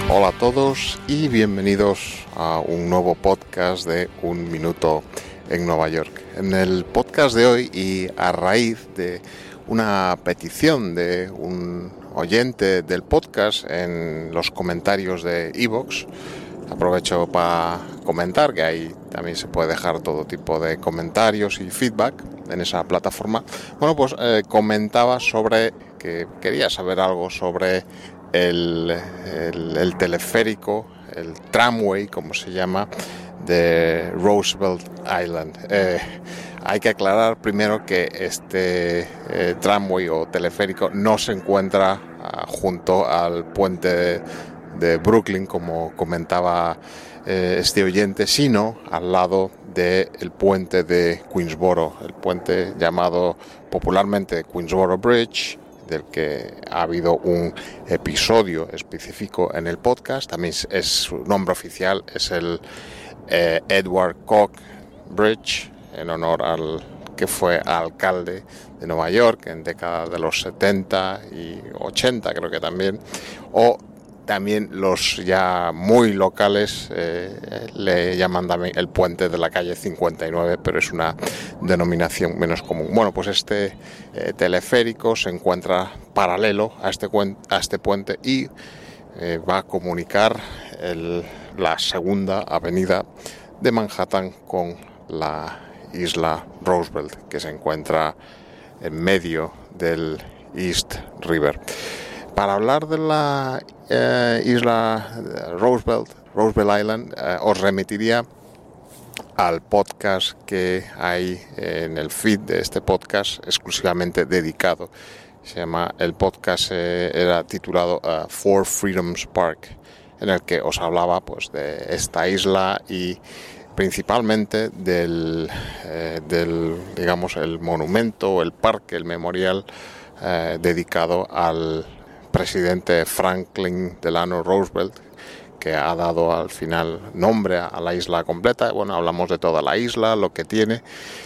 Hola a todos y bienvenidos a un nuevo podcast de Un Minuto en Nueva York. En el podcast de hoy, y a raíz de una petición de un oyente del podcast en los comentarios de iVoox, aprovecho para comentar que ahí también se puede dejar todo tipo de comentarios y feedback en esa plataforma. Bueno, pues comentaba sobre que quería saber algo sobre el teleférico, el tramway, como se llama, de Roosevelt Island. Hay que aclarar primero que este tramway o teleférico no se encuentra junto al puente de Brooklyn, como comentaba este oyente, sino al lado del puente de Queensboro, el puente llamado popularmente Queensboro Bridge, del que ha habido un episodio específico en el podcast. También es su nombre oficial, es el Edward Koch Bridge, en honor al que fue alcalde de Nueva York en décadas de los 70 y 80, creo que también, o también los ya muy locales le llaman también el puente de la calle 59, pero es una denominación menos común. Bueno, pues este teleférico se encuentra paralelo a este puente y va a comunicar la segunda avenida de Manhattan con la isla Roosevelt, que se encuentra en medio del East River. Para hablar de la isla Roosevelt Island, os remitiría al podcast que hay en el feed de este podcast exclusivamente dedicado. El podcast era titulado Four Freedoms Park, en el que os hablaba pues de esta isla y principalmente del digamos, el monumento, el parque, el memorial dedicado al presidente Franklin Delano Roosevelt, que ha dado al final nombre a la isla completa. Bueno, hablamos de toda la isla, lo que tiene.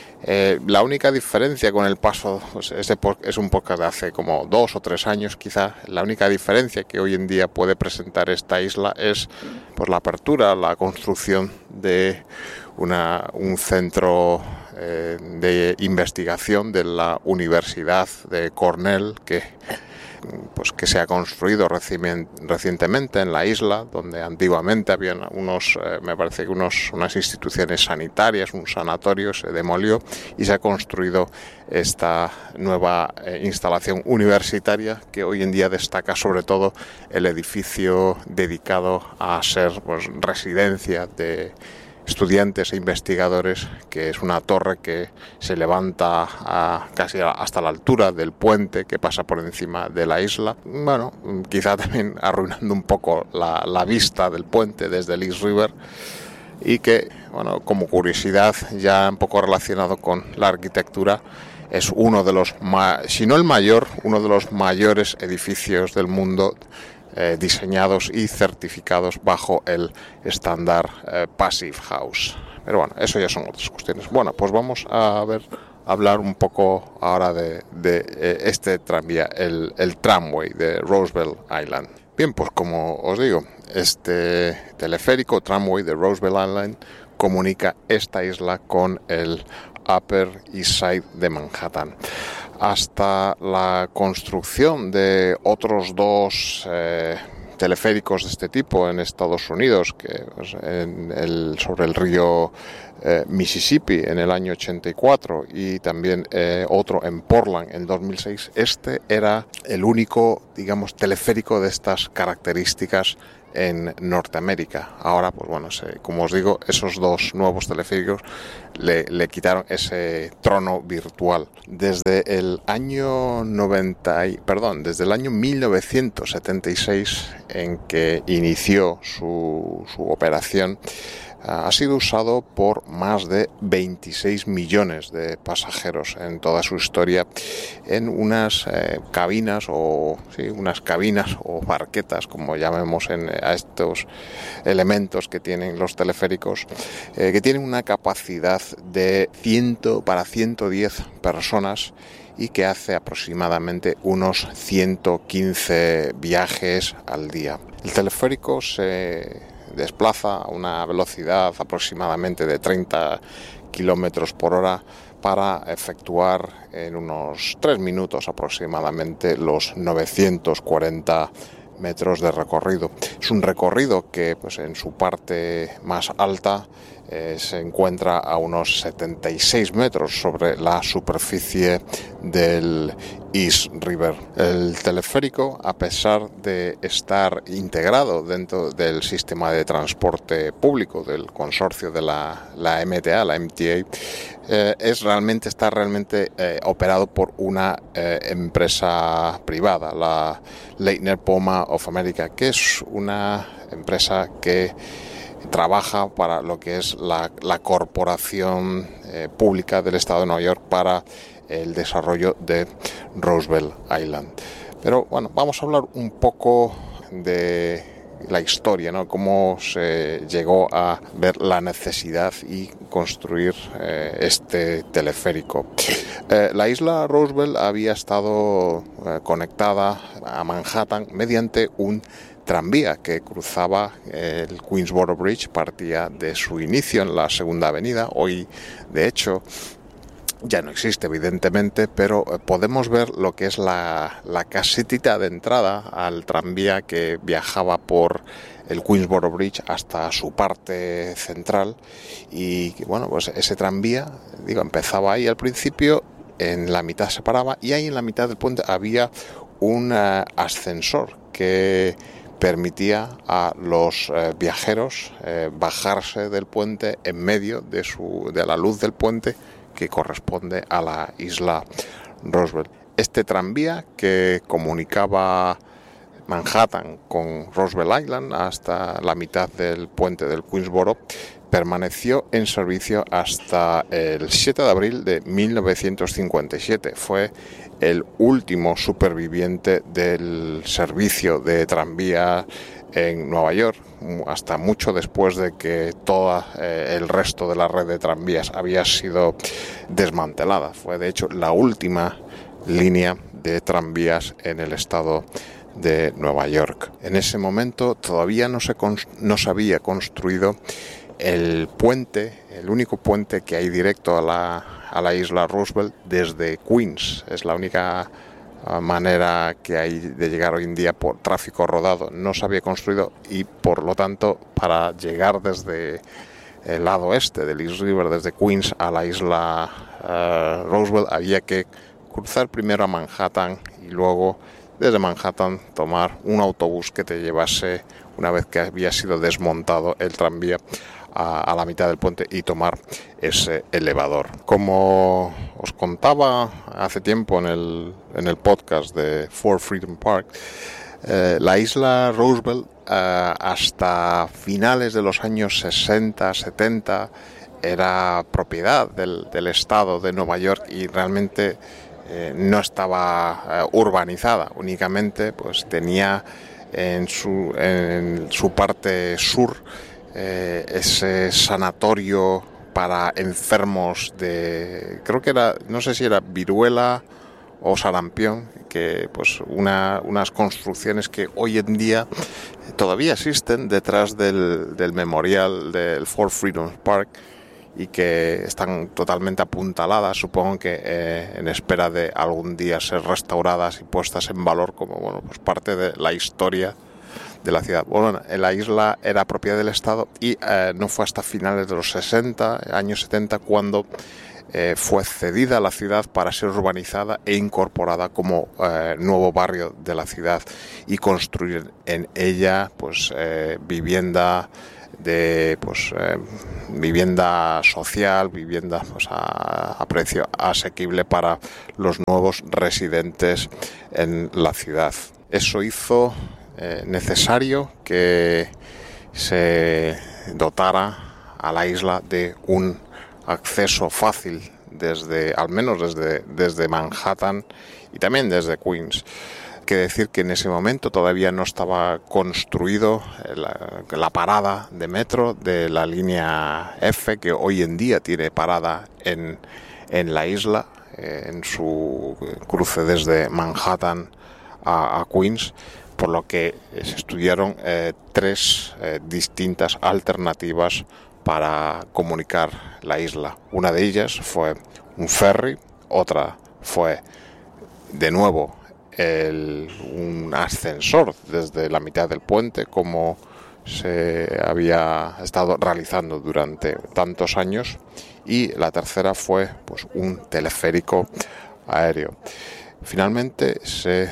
La única diferencia con el paso, pues es un podcast de hace como 2 o 3 años quizá. La única diferencia que hoy en día puede presentar esta isla es pues la apertura, la construcción de un centro de investigación de la Universidad de Cornell que se ha construido recientemente en la isla, donde antiguamente habían unas instituciones sanitarias, un sanatorio, se demolió y se ha construido esta nueva instalación universitaria, que hoy en día destaca sobre todo el edificio dedicado a ser pues residencia de estudiantes e investigadores, que es una torre que se levanta casi hasta la altura del puente que pasa por encima de la isla. Bueno, quizá también arruinando un poco la vista del puente desde el East River, y que, bueno, como curiosidad ya un poco relacionado con la arquitectura, es uno de los, si no el mayor, uno de los mayores edificios del mundo diseñados y certificados bajo el estándar Passive House. Pero bueno, eso ya son otras cuestiones. Bueno, pues vamos a hablar un poco ahora de este tranvía, el tramway de Roosevelt Island. Bien, pues como os digo, este teleférico tramway de Roosevelt Island comunica esta isla con el Upper East Side de Manhattan. Hasta la construcción de otros 2 teleféricos de este tipo en Estados Unidos, que pues, sobre el río Mississippi en el año 84 y también otro en Portland en 2006, este era el único, digamos, teleférico de estas características en Norteamérica. Ahora, pues bueno, como os digo, esos 2 nuevos teleféricos le quitaron ese trono virtual. Desde el año 1976, en que inició su operación, ha sido usado por más de 26 millones de pasajeros en toda su historia, en unas cabinas o barquetas, como llamemos a estos elementos que tienen los teleféricos, que tienen una capacidad para 110 personas y que hace aproximadamente unos 115 viajes al día. El teleférico se desplaza a una velocidad aproximadamente de 30 kilómetros por hora para efectuar en unos 3 minutos aproximadamente los 940 metros de recorrido. Es un recorrido que pues, en su parte más alta se encuentra a unos 76 metros sobre la superficie del East River. El teleférico, a pesar de estar integrado dentro del sistema de transporte público del consorcio de la MTA, está realmente operado por una empresa privada, la Leitner Poma of America, que es una empresa que trabaja para lo que es la corporación pública del estado de Nueva York para el desarrollo de Roosevelt Island. Pero bueno, vamos a hablar un poco de la historia, ¿no? Cómo se llegó a ver la necesidad y construir este teleférico. La isla Roosevelt había estado conectada a Manhattan mediante un tranvía que cruzaba el Queensboro Bridge, partía de su inicio en la Segunda Avenida. Hoy, de hecho, ya no existe, evidentemente, pero podemos ver lo que es la casetita de entrada al tranvía que viajaba por el Queensboro Bridge hasta su parte central. Y bueno, pues ese tranvía, empezaba ahí al principio, en la mitad se paraba y ahí en la mitad del puente había un ascensor que permitía a los viajeros bajarse del puente en medio de la luz del puente que corresponde a la isla Roosevelt. Este tranvía que comunicaba Manhattan con Roosevelt Island hasta la mitad del puente del Queensboro permaneció en servicio hasta el 7 de abril de 1957. Fue el último superviviente del servicio de tranvía en Nueva York, hasta mucho después de que todo el resto de la red de tranvías había sido desmantelada. Fue de hecho la última línea de tranvías en el estado de Nueva York. En ese momento todavía no se había construido el puente, el único puente que hay directo a la isla Roosevelt desde Queens. Es la única manera que hay de llegar hoy en día por tráfico rodado. No se había construido y por lo tanto para llegar desde el lado este del East River, desde Queens a la isla Roosevelt, había que cruzar primero a Manhattan y luego desde Manhattan tomar un autobús que te llevase, una vez que había sido desmontado el tranvía, a la mitad del puente y tomar ese elevador. Como os contaba hace tiempo en el podcast de Fort Freedom Park, la isla Roosevelt hasta finales de los años 60, 70 era propiedad del estado de Nueva York y realmente no estaba urbanizada, únicamente pues tenía en su parte sur ese sanatorio para enfermos creo que era, no sé si era viruela o sarampión, que pues unas construcciones que hoy en día todavía existen detrás del memorial del Fort Freedom Park y que están totalmente apuntaladas, supongo que en espera de algún día ser restauradas y puestas en valor como pues parte de la historia de la ciudad. Bueno, la isla era propiedad del Estado y no fue hasta finales de los años 70, cuando fue cedida a la ciudad para ser urbanizada e incorporada como nuevo barrio de la ciudad y construir en ella pues vivienda vivienda social, vivienda pues, a precio asequible para los nuevos residentes en la ciudad. Eso hizo necesario que se dotara a la isla de un acceso fácil al menos desde Manhattan y también desde Queens. Que decir que en ese momento todavía no estaba construido la parada de metro de la línea F, que hoy en día tiene parada en la isla. en su cruce desde Manhattan a Queens, por lo que se estudiaron tres distintas alternativas para comunicar la isla. Una de ellas fue un ferry, otra fue de nuevo un ascensor desde la mitad del puente, como se había estado realizando durante tantos años, y la tercera fue pues un teleférico aéreo. Finalmente se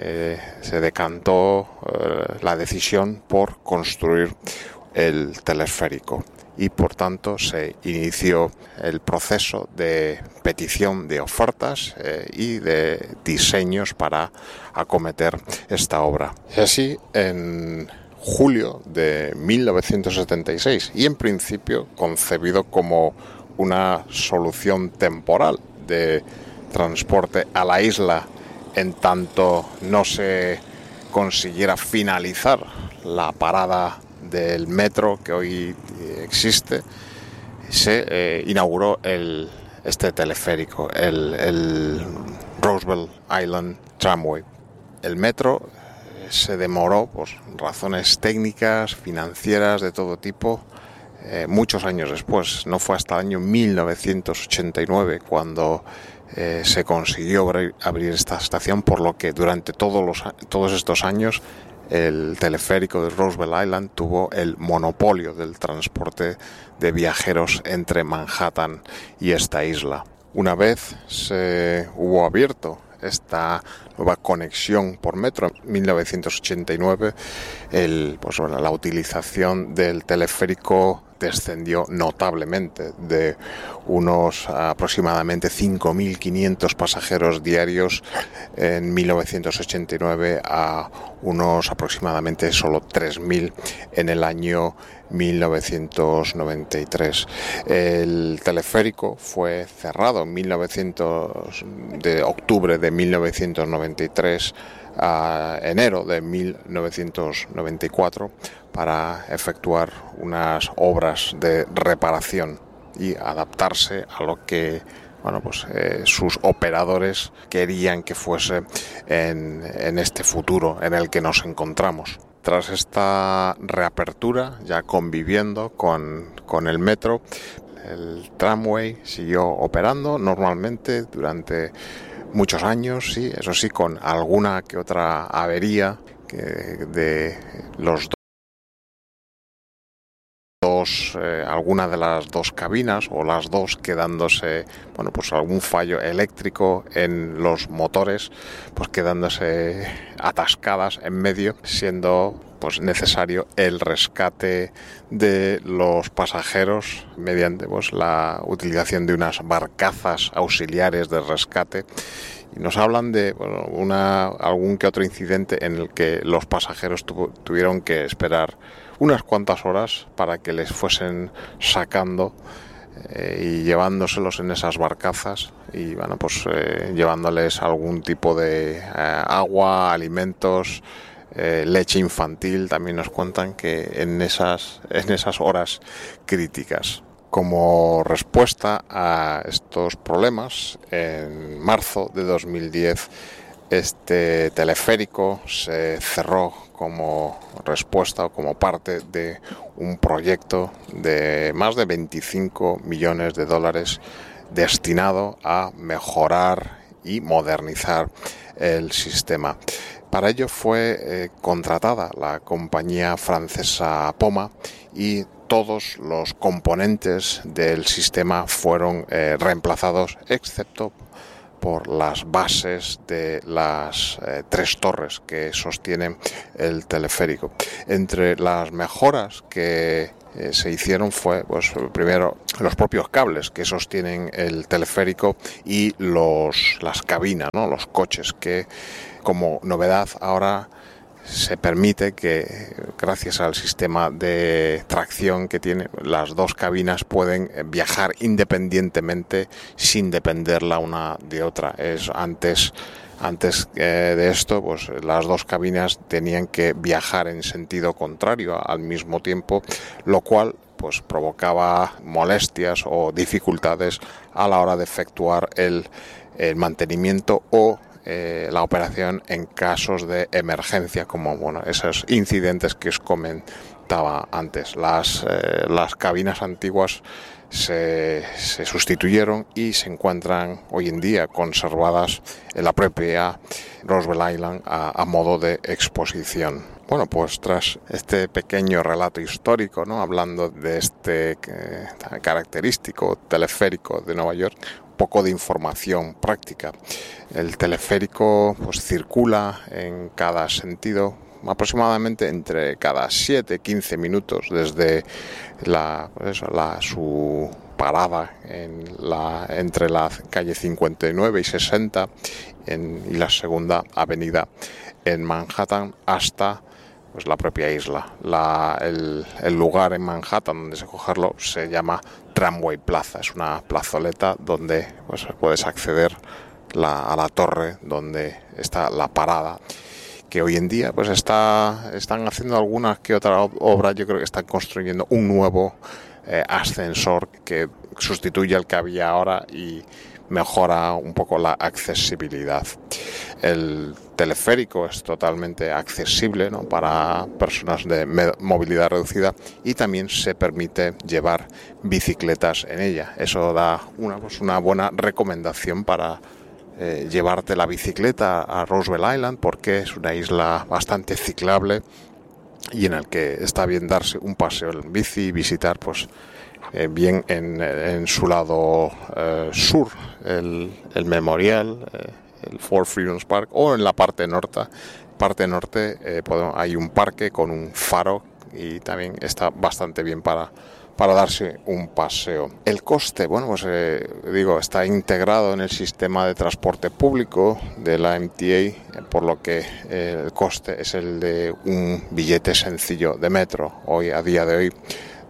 decantó la decisión por construir el teleférico y por tanto se inició el proceso de petición de ofertas y de diseños para acometer esta obra. Y así, en julio de 1976, y en principio concebido como una solución temporal de transporte a la isla en tanto no se consiguiera finalizar la parada del metro que hoy existe, se inauguró este teleférico, el Roosevelt Island Tramway. El metro se demoró por razones técnicas, financieras, de todo tipo, muchos años después. No fue hasta el año 1989 cuando se consiguió abrir esta estación, por lo que durante todos estos años el teleférico de Roosevelt Island tuvo el monopolio del transporte de viajeros entre Manhattan y esta isla. Una vez se hubo abierto esta nueva conexión por metro en 1989, la utilización del teleférico descendió notablemente, de unos aproximadamente 5.500 pasajeros diarios en 1989 a unos aproximadamente solo 3.000 en el año 1993. El teleférico fue cerrado de octubre de 1993 a enero de 1994 para efectuar unas obras de reparación y adaptarse a lo que sus operadores querían que fuese en este futuro en el que nos encontramos. Tras esta reapertura, ya conviviendo con el metro, el tramway siguió operando normalmente durante muchos años, sí, eso sí, con alguna que otra avería de los alguna de las dos cabinas, o las dos quedándose, algún fallo eléctrico en los motores, pues quedándose atascadas en medio, siendo necesario el rescate de los pasajeros mediante la utilización de unas barcazas auxiliares de rescate. Y nos hablan de algún que otro incidente en el que los pasajeros tuvieron que esperar unas cuantas horas para que les fuesen sacando y llevándoselos en esas barcazas y llevándoles algún tipo de agua, alimentos, leche infantil. También nos cuentan que en esas horas críticas. Como respuesta a estos problemas, en marzo de 2010 este teleférico se cerró como respuesta o como parte de un proyecto de más de 25 millones de dólares destinado a mejorar y modernizar el sistema. Para ello fue contratada la compañía francesa Poma y todos los componentes del sistema fueron reemplazados, excepto por las bases de las tres torres que sostienen el teleférico. Entre las mejoras que se hicieron fue, primero, los propios cables que sostienen el teleférico y las cabinas, ¿no? Los coches, que como novedad ahora se permite que, gracias al sistema de tracción que tiene, las dos cabinas pueden viajar independientemente sin depender la una de otra. Antes de esto, las dos cabinas tenían que viajar en sentido contrario al mismo tiempo, lo cual provocaba molestias o dificultades a la hora de efectuar el el mantenimiento o la operación en casos de emergencia, como esos incidentes que os comentaba antes. Las cabinas antiguas se sustituyeron y se encuentran hoy en día conservadas en la propia Roosevelt Island a modo de exposición. Bueno, pues tras este pequeño relato histórico, ¿no?, hablando de este característico teleférico de Nueva York, un poco de información práctica. El teleférico pues circula en cada sentido aproximadamente entre cada 7-15 minutos desde su parada entre la calle 59 y 60 y la segunda avenida en Manhattan hasta pues la propia isla. El lugar en Manhattan donde se cogerlo se llama Tramway Plaza. Es una plazoleta donde pues puedes acceder a la torre donde está la parada, que hoy en día pues están haciendo algunas que otra obra. Yo creo que están construyendo un nuevo ascensor que sustituye al que había ahora y mejora un poco la accesibilidad. El teleférico es totalmente accesible, ¿no?, para personas de movilidad reducida, y también se permite llevar bicicletas en ella. Eso da una buena recomendación para llevarte la bicicleta a Roosevelt Island, porque es una isla bastante ciclable y en el que está bien darse un paseo en bici y visitar pues bien en su lado sur el memorial, el Fort Freedoms Park, o en la parte norte. Hay un parque con un faro y también está bastante bien para darse un paseo. El coste, está integrado en el sistema de transporte público de la MTA, por lo que el coste es el de un billete sencillo de metro, a día de hoy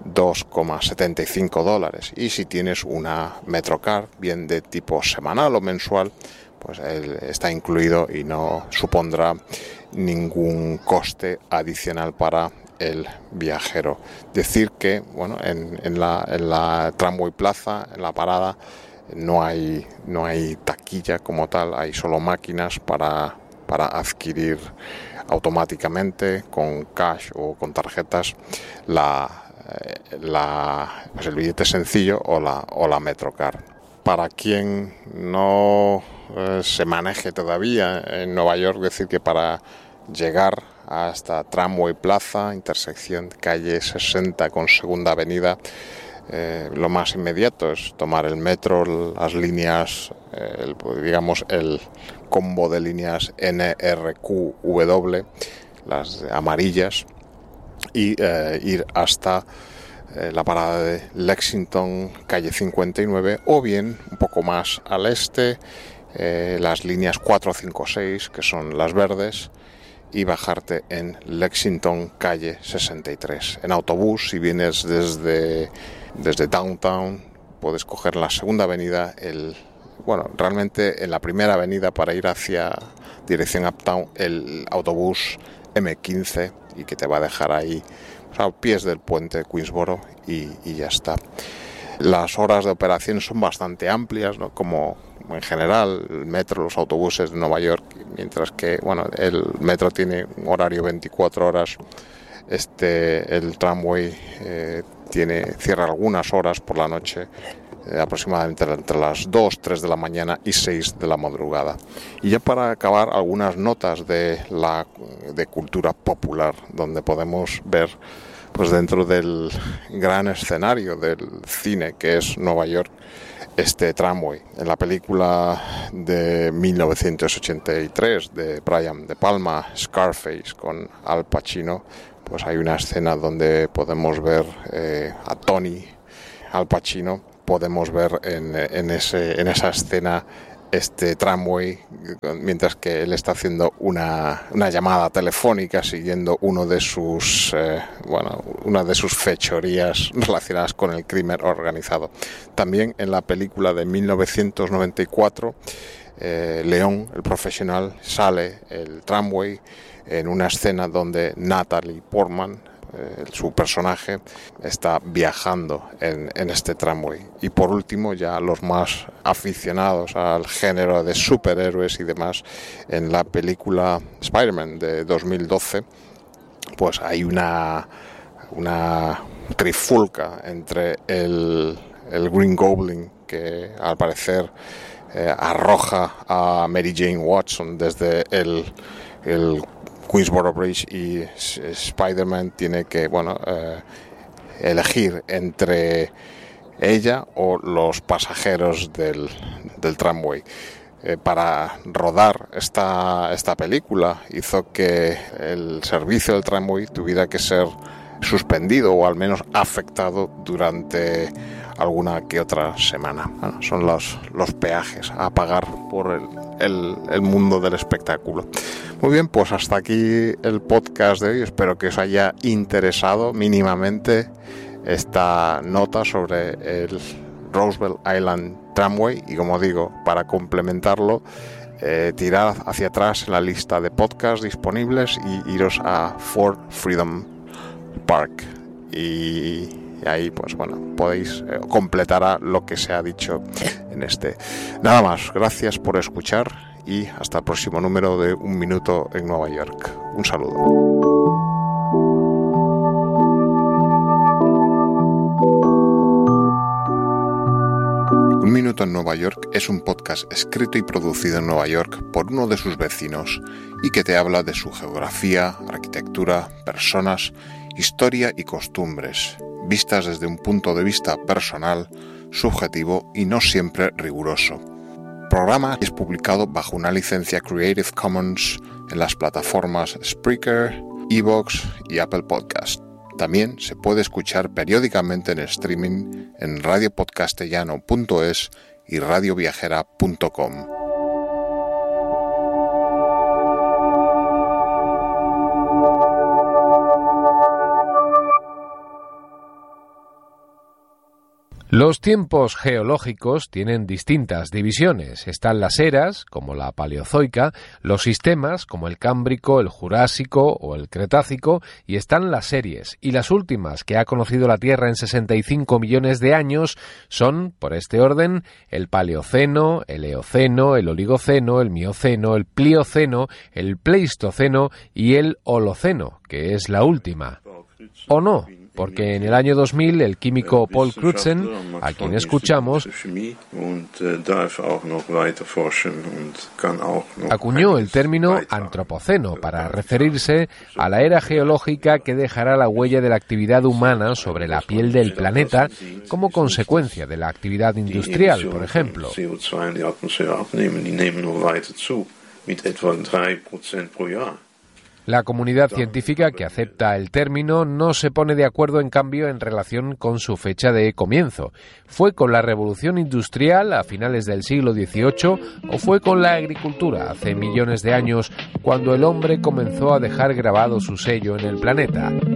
$2,75, y si tienes una Metrocard, bien de tipo semanal o mensual, pues está incluido y no supondrá ningún coste adicional para el viajero. Decir que en la Tramway Plaza, en la parada, no hay taquilla como tal, hay solo máquinas para adquirir automáticamente con cash o con tarjetas el billete sencillo o la Metrocard. Para quien no se maneje todavía en Nueva York, decir que para llegar hasta Tramway Plaza, intersección calle 60 con segunda avenida, lo más inmediato es tomar el metro, las líneas, el combo de líneas NRQW, las amarillas, y ir hasta la parada de Lexington, calle 59, o bien un poco más al este, las líneas 4, 5, 6, que son las verdes, y bajarte en Lexington, calle 63. En autobús, si vienes desde Downtown, puedes coger la segunda avenida, realmente en la primera avenida para ir hacia dirección Uptown, el autobús M15, y que te va a dejar ahí a pies del puente de Queensboro y ya está. Las horas de operación son bastante amplias, ¿no?, como en general el metro, los autobuses de Nueva York, mientras que el metro tiene un horario 24 horas, el tramway cierra algunas horas por la noche, aproximadamente entre las 2, 3 de la mañana y 6 de la madrugada. Y ya para acabar, algunas notas de cultura popular, donde podemos ver pues dentro del gran escenario del cine que es Nueva York, este tramway. En la película de 1983 de Brian De Palma, Scarface, con Al Pacino, pues hay una escena donde podemos ver a Tony Al Pacino. Podemos ver en esa escena este tramway, mientras que él está haciendo una llamada telefónica siguiendo una de sus fechorías relacionadas con el crimen organizado. También en la película de 1994, León, el profesional, sale el tramway en una escena donde Natalie Portman su personaje está viajando en este tramway. Y por último, ya los más aficionados al género de superhéroes y demás, en la película Spider-Man de 2012, pues hay una trifulca entre el Green Goblin, que al parecer arroja a Mary Jane Watson desde el Queensboro Bridge, y Spider-Man tiene que elegir entre ella o los pasajeros del tramway. Para rodar esta película hizo que el servicio del tramway tuviera que ser suspendido o al menos afectado durante alguna que otra semana. Bueno, son los peajes a pagar por el mundo del espectáculo. Muy bien, pues hasta aquí el podcast de hoy. Espero que os haya interesado mínimamente esta nota sobre el Roosevelt Island Tramway, y como digo, para complementarlo, tirad hacia atrás en la lista de podcasts disponibles y iros a Ford Freedom Park, y ahí pues podéis completar lo que se ha dicho en este. Nada más, gracias por escuchar y hasta el próximo número de Un Minuto en Nueva York. Un saludo. Un Minuto en Nueva York es un podcast escrito y producido en Nueva York por uno de sus vecinos y que te habla de su geografía, arquitectura, personas, historia y costumbres, vistas desde un punto de vista personal, subjetivo y no siempre riguroso. El programa es publicado bajo una licencia Creative Commons en las plataformas Spreaker, Evox y Apple Podcast. También se puede escuchar periódicamente en streaming en radiopodcastellano.es y radioviajera.com. Los tiempos geológicos tienen distintas divisiones. Están las eras, como la Paleozoica, los sistemas, como el Cámbrico, el Jurásico o el Cretácico, y están las series. Y las últimas que ha conocido la Tierra en 65 millones de años son, por este orden, el Paleoceno, el Eoceno, el Oligoceno, el Mioceno, el Plioceno, el Pleistoceno y el Holoceno, que es la última. ¿O no? Porque en el año 2000 el químico Paul Crutzen, a quien escuchamos, acuñó el término antropoceno para referirse a la era geológica que dejará la huella de la actividad humana sobre la piel del planeta como consecuencia de la actividad industrial, por ejemplo. La comunidad científica que acepta el término no se pone de acuerdo, en cambio, en relación con su fecha de comienzo. ¿Fue con la revolución industrial a finales del siglo XVIII o fue con la agricultura hace millones de años, cuando el hombre comenzó a dejar grabado su sello en el planeta?